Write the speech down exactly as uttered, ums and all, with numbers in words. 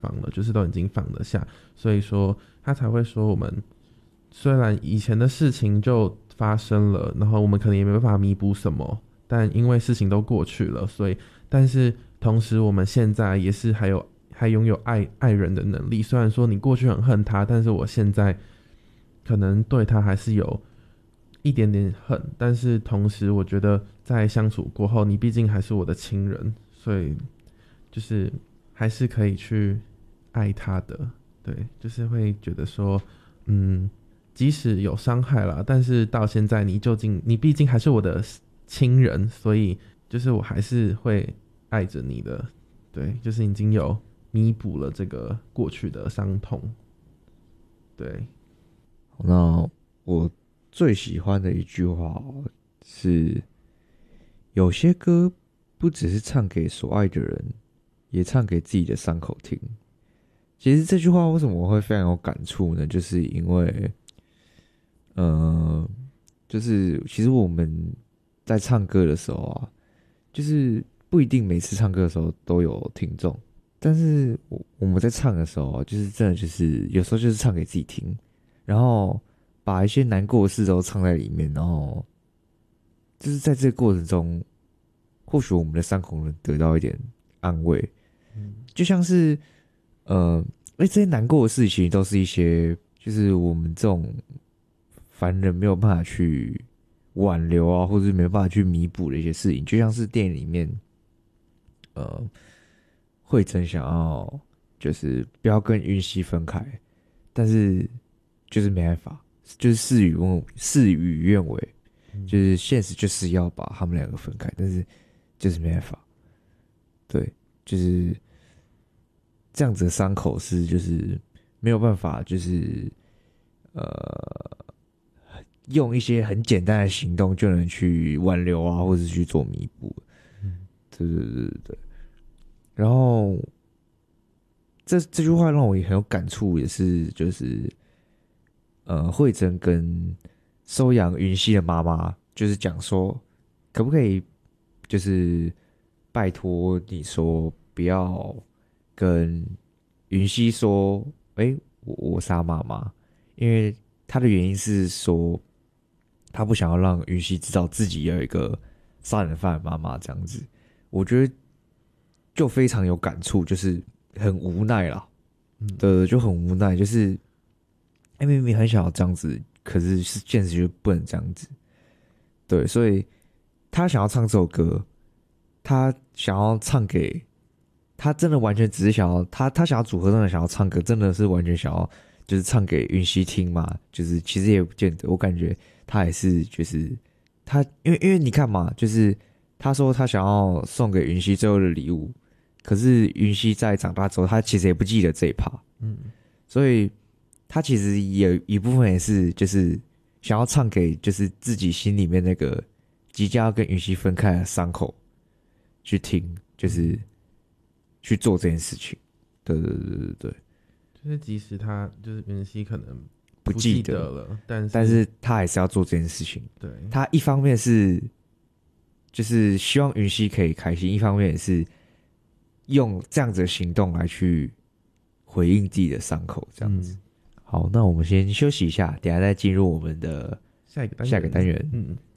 放了，就是都已经放得下，所以说他才会说我们虽然以前的事情就发生了，然后我们可能也没办法弥补什么，但因为事情都过去了，所以但是同时我们现在也是还有还拥有爱爱人的能力。虽然说你过去很恨他，但是我现在可能对他还是有一点点恨，但是同时我觉得在相处过后，你毕竟还是我的亲人，所以就是还是可以去爱他的。对，就是会觉得说嗯即使有伤害啦，但是到现在你究竟你毕竟还是我的亲人，所以就是我还是会爱着你的。对，就是已经有弥补了这个过去的伤痛。对， 那我最喜欢的一句话是，有些歌不只是唱给所爱的人，也唱给自己的伤口听。其实这句话为什么我会非常有感触呢？就是因为，呃，就是其实我们在唱歌的时候啊，就是不一定每次唱歌的时候都有听众，但是我我们在唱的时候啊，就是真的就是有时候就是唱给自己听，然后把一些难过的事都唱在里面，然后就是在这个过程中，或许我们的伤口能得到一点安慰， 嗯， 就像是呃，哎、这些难过的事情都是一些就是我们这种凡人没有办法去挽留啊，或者是没有办法去弥补的一些事情，就像是电影里面，呃，惠珍想要就是不要跟云溪分开，但是就是没办法，就是事与愿事与愿违，就是现实就是要把他们两个分开，但是就是没办法，对，就是这样子的伤口是就是没有办法，就是呃用一些很简单的行动就能去挽留啊，或者去做弥补。 嗯， 对对对对对。然后这这句话让我也很有感触，也是就是呃惠珍跟收养云溪的妈妈就是讲说，可不可以就是拜托你说不要跟云溪说，哎、我我杀妈妈，因为他的原因是说，他不想要让云溪知道自己有一个杀人犯的妈妈这样子。我觉得就非常有感触，就是很无奈啦， 嗯， 对，就很无奈，就是哎明明很想要这样子，可是是现实就不能这样子，对，所以他想要唱这首歌，他想要唱给他真的完全只是想要他他想要组合，真的想要唱歌，真的是完全想要就是唱给云溪听嘛？就是其实也不见得，我感觉他也是就是他因为因为你看嘛，就是他说他想要送给云溪最后的礼物，可是云溪在长大之后，他其实也不记得这一趴， 嗯， 所以他其实也一部分也是就是想要唱给就是自己心里面那个即将要跟云溪分开的伤口去听，就是去做这件事情。对对对对对， 就是即使他就是云溪可能不不记记得， 得了，但是但是他还是要做这件事情。 对， 他一方面是就是希望云溪可以开心，一方面也是用这样子的行动来去回应自己的伤口，这样子。 嗯， 好，那我们先休息一下，等一下再进入我们的下一个单元， 下一个单元。 嗯。